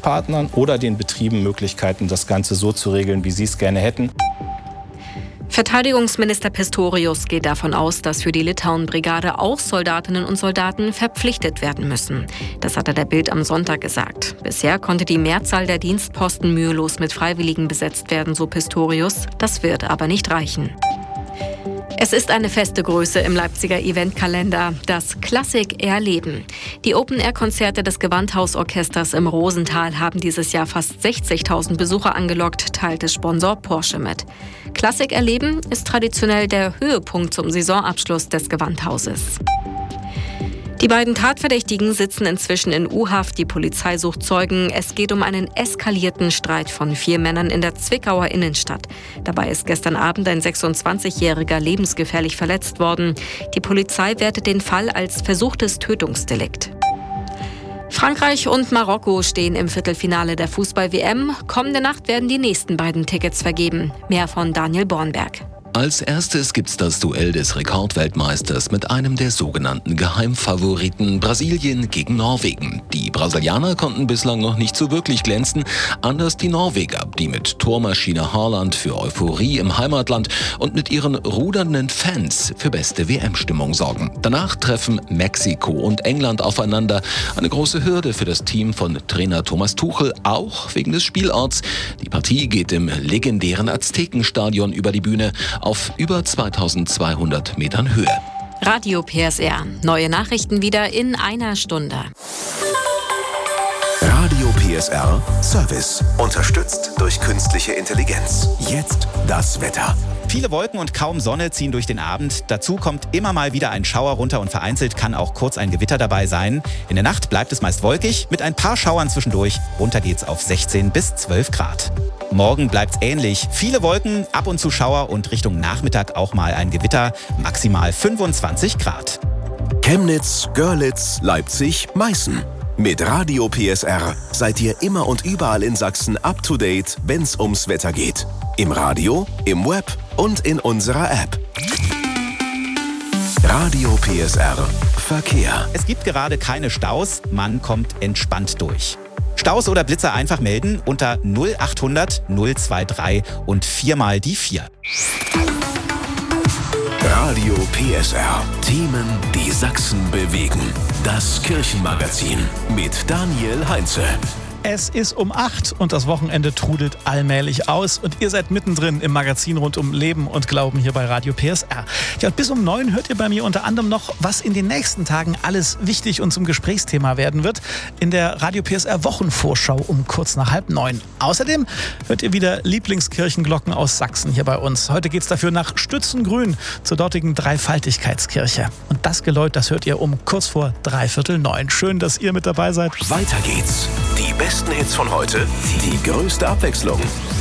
Tarifpartnern oder den Betrieben Möglichkeiten, das Ganze so zu regeln, wie sie es gerne hätten. Verteidigungsminister Pistorius geht davon aus, dass für die Litauen-Brigade auch Soldatinnen und Soldaten verpflichtet werden müssen. Das hat er der Bild am Sonntag gesagt. Bisher konnte die Mehrzahl der Dienstposten mühelos mit Freiwilligen besetzt werden, so Pistorius. Das wird aber nicht reichen. Es ist eine feste Größe im Leipziger Eventkalender, das Klassik-Erleben. Die Open-Air-Konzerte des Gewandhausorchesters im Rosental haben dieses Jahr fast 60.000 Besucher angelockt, teilte Sponsor Porsche mit. Klassik-Erleben ist traditionell der Höhepunkt zum Saisonabschluss des Gewandhauses. Die beiden Tatverdächtigen sitzen inzwischen in U-Haft. Die Polizei sucht Zeugen. Es geht um einen eskalierten Streit von 4 Männern in der Zwickauer Innenstadt. Dabei ist gestern Abend ein 26-Jähriger lebensgefährlich verletzt worden. Die Polizei wertet den Fall als versuchtes Tötungsdelikt. Frankreich und Marokko stehen im Viertelfinale der Fußball-WM. Kommende Nacht werden die nächsten beiden Tickets vergeben. Mehr von Daniel Bornberg. Als erstes gibt's das Duell des Rekordweltmeisters mit einem der sogenannten Geheimfavoriten Brasilien gegen Norwegen. Die Brasilianer konnten bislang noch nicht so wirklich glänzen, anders die Norweger, die mit Tormaschine Haaland für Euphorie im Heimatland und mit ihren rudernden Fans für beste WM-Stimmung sorgen. Danach treffen Mexiko und England aufeinander. Eine große Hürde für das Team von Trainer Thomas Tuchel, auch wegen des Spielorts. Die Partie geht im legendären Aztekenstadion über die Bühne auf über 2200 Metern Höhe. Radio PSR. Neue Nachrichten wieder in einer Stunde. Radio PSR Service. Unterstützt durch künstliche Intelligenz. Jetzt das Wetter. Viele Wolken und kaum Sonne ziehen durch den Abend. Dazu kommt immer mal wieder ein Schauer runter und vereinzelt kann auch kurz ein Gewitter dabei sein. In der Nacht bleibt es meist wolkig, mit ein paar Schauern zwischendurch. Runter geht's auf 16 bis 12 Grad. Morgen bleibt's ähnlich. Viele Wolken, ab und zu Schauer und Richtung Nachmittag auch mal ein Gewitter. Maximal 25 Grad. Chemnitz, Görlitz, Leipzig, Meißen. Mit Radio PSR seid ihr immer und überall in Sachsen up to date, wenn's ums Wetter geht. Im Radio, im Web und in unserer App. Radio PSR Verkehr. Es gibt gerade keine Staus, man kommt entspannt durch. Staus oder Blitzer einfach melden unter 0800 023 und 4 mal die 4. Radio PSR. Themen, die Sachsen bewegen. Das Kirchenmagazin mit Daniel Heinze. Es ist um 8 und das Wochenende trudelt allmählich aus und ihr seid mittendrin im Magazin rund um Leben und Glauben hier bei Radio PSR. Ja, und bis um 9 hört ihr bei mir unter anderem noch, was in den nächsten Tagen alles wichtig und zum Gesprächsthema werden wird in der Radio PSR Wochenvorschau um kurz nach 8:30. Außerdem hört ihr wieder Lieblingskirchenglocken aus Sachsen hier bei uns. Heute geht's dafür nach Stützengrün zur dortigen Dreifaltigkeitskirche. Und das Geläut, das hört ihr um kurz vor 8:45. Schön, dass ihr mit dabei seid. Weiter geht's. Die besten Hits von heute, die größte Abwechslung.